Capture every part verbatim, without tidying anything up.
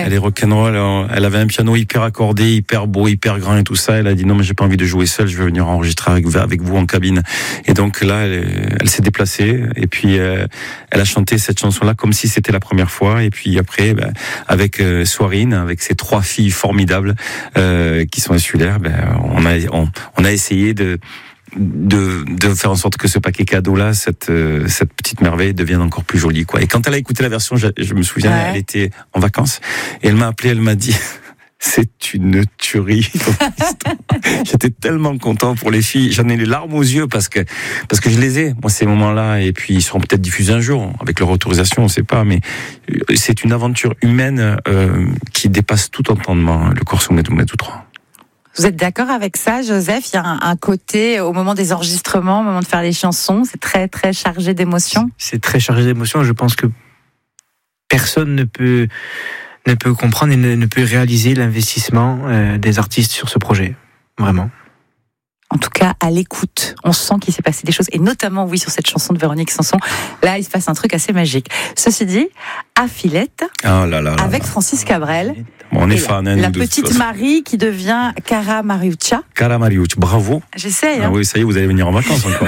elle est rock'n'roll. Elle avait un piano hyper accordé, hyper beau, hyper grand et tout ça. Elle a dit non, mais j'ai pas envie de jouer seule, je vais venir enregistrer avec, avec vous en cabine. Et donc là, elle, elle s'est déplacée et puis euh, elle a chanté cette chanson-là comme si c'était la première fois. Et puis après, ben, avec euh, Soirine, avec ses trois filles formidables euh, qui sont insulaires, ben, on a on, on a essayé de De, de faire en sorte que ce paquet cadeau-là, cette, euh, cette petite merveille devienne encore plus jolie, quoi. Et quand elle a écouté la version, je, je me souviens, ouais. Elle était en vacances et elle m'a appelé, elle m'a dit c'est une tuerie. J'étais tellement content pour les filles, j'en ai les larmes aux yeux parce que parce que je les ai, moi, ces moments-là, et puis ils seront peut-être diffusés un jour avec leur autorisation, on sait pas, mais c'est une aventure humaine euh, qui dépasse tout entendement, le Corso Medou trois. Vous êtes d'accord avec ça, Joseph? Il y a un, un côté, au moment des enregistrements, au moment de faire les chansons, c'est très, très chargé d'émotions. C'est très chargé d'émotions. Je pense que personne ne peut, ne peut comprendre et ne, ne peut réaliser l'investissement euh, des artistes sur ce projet. Vraiment. En tout cas, à l'écoute, on sent qu'il s'est passé des choses, et notamment, oui, sur cette chanson de Véronique Sanson, là, il se passe un truc assez magique. Ceci dit, à Filette, oh là là là avec là. Francis Cabrel, bon, on est fan, la, hein, la de petite Marie qui devient Cara Mariuccia. Cara Mariuccia, bravo. J'essaie. Hein. Ah oui, ça y est, vous allez venir en vacances encore.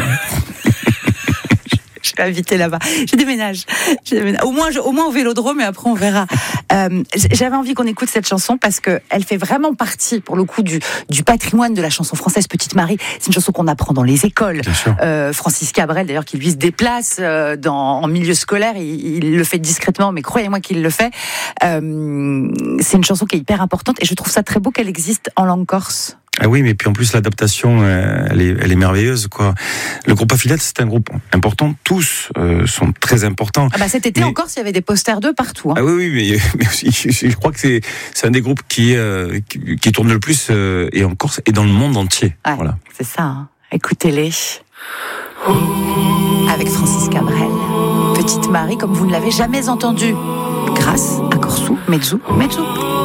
Je vais inviter là-bas. Je déménage. Je déménage. Au moins, je, au moins au Vélodrome, et après on verra. Euh, j'avais envie qu'on écoute cette chanson parce que elle fait vraiment partie, pour le coup, du, du patrimoine de la chanson française. Petite Marie, c'est une chanson qu'on apprend dans les écoles. Euh, Francis Cabrel, d'ailleurs, qui lui se déplace euh, dans, en milieu scolaire, il, il le fait discrètement, mais croyez-moi qu'il le fait. Euh, c'est une chanson qui est hyper importante, et je trouve ça très beau qu'elle existe en langue corse. Ah oui, mais puis en plus l'adaptation, elle est, elle est merveilleuse, quoi. Le groupe Affilette, c'est un groupe important. Tous euh, sont très importants. Ah bah cet été mais... encore, il y avait des posters d'eux partout. Hein. Ah oui, oui, mais, mais aussi, je crois que c'est, c'est un des groupes qui, euh, qui, qui tourne le plus euh, et en Corse et dans le monde entier. Ouais, voilà. C'est ça. Hein. Écoutez-les. Avec Francis Cabrel. Petite Marie, comme vous ne l'avez jamais entendue. Grâce à Corso Medou Medou.